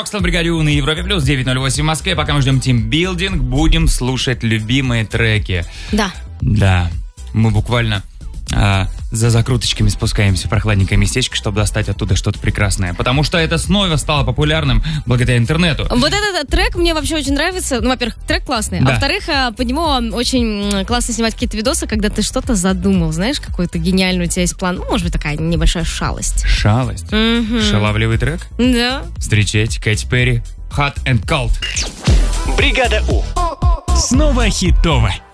Рокстел, бригаде У на Европе плюс 9:08 в Москве. Пока мы ждем тимбилдинг, будем слушать любимые треки. Да. Да, мы буквально за закруточками спускаемся в прохладненькое местечко, чтобы достать оттуда что-то прекрасное. Потому что это снова стало популярным благодаря интернету. Вот этот трек мне вообще очень нравится. Ну, во-первых, трек классный. Да. А во-вторых, по нему очень классно снимать какие-то видосы, когда ты что-то задумал. Знаешь, какой-то гениальный у тебя есть план. Ну, может быть, такая небольшая шалость. Шалость? Шаловливый трек? Да. Встречайте, Кэти Перри, Hot and Cold. Бригада У. Снова хитово.